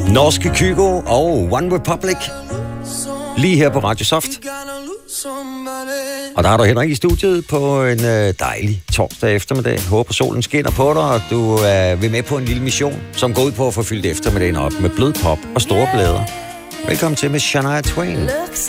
Norske Kygo og One Republic. Lige her på Radio Soft. Og der er du Henrik i studiet på en dejlig torsdag eftermiddag. Jeg håber solen skinner på dig, og du vil med på en lille mission, som går ud på at få fyldt eftermiddagen op med blød pop og store blæder. Velkommen til med Shania Twain. Looks